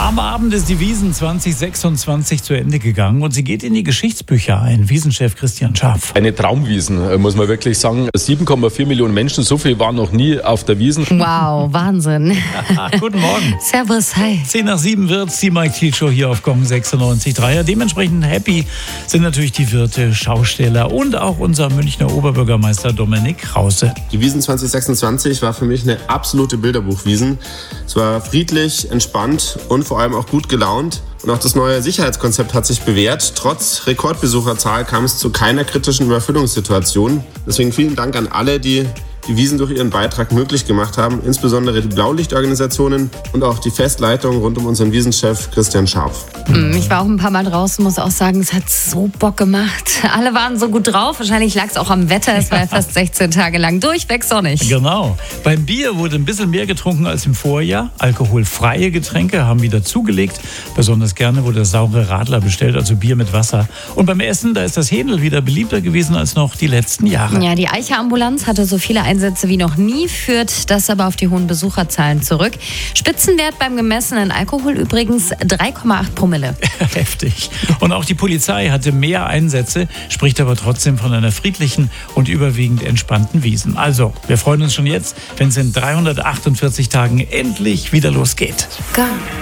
Am Abend ist die Wiesn 2026 zu Ende gegangen und sie geht in die Geschichtsbücher ein. Wiesenchef Christian Scharf. Eine Traumwiesn, muss man wirklich sagen. 7,4 Millionen Menschen, so viel waren noch nie auf der Wiesn. Wow, Wahnsinn. Guten Morgen. Servus, hi. 7:10 wird's, die Mike Thiel Show hier auf Gong 96.3. Ja, dementsprechend happy sind natürlich die Wirte, Schausteller und auch unser Münchner Oberbürgermeister Dominik Krause. Die Wiesn 2026 war für mich eine absolute Bilderbuchwiesn. Es war friedlich, entspannt und vor allem auch gut gelaunt. Und auch das neue Sicherheitskonzept hat sich bewährt. Trotz Rekordbesucherzahl kam es zu keiner kritischen Überfüllungssituation. Deswegen vielen Dank an alle, die die Wiesn durch ihren Beitrag möglich gemacht haben, insbesondere die Blaulichtorganisationen und auch die Festleitung rund um unseren Wiesenchef Christian Scharf. Ich war auch ein paar Mal draußen, muss auch sagen, es hat so Bock gemacht. Alle waren so gut drauf. Wahrscheinlich lag es auch am Wetter. Es war ja fast 16 Tage lang durchweg sonnig. Genau. Beim Bier wurde ein bisschen mehr getrunken als im Vorjahr. Alkoholfreie Getränke haben wieder zugelegt. Besonders gerne wurde saure Radler bestellt, also Bier mit Wasser. Und beim Essen, da ist das Händel wieder beliebter gewesen als noch die letzten Jahre. Ja, die Eicher-Ambulanz hatte so viele Einsätze wie noch nie, führt das aber auf die hohen Besucherzahlen zurück. Spitzenwert beim gemessenen Alkohol übrigens 3,8 Promille. Heftig. Und auch die Polizei hatte mehr Einsätze, spricht aber trotzdem von einer friedlichen und überwiegend entspannten Wiesn. Also, wir freuen uns schon jetzt, wenn es in 348 Tagen endlich wieder losgeht. Gong.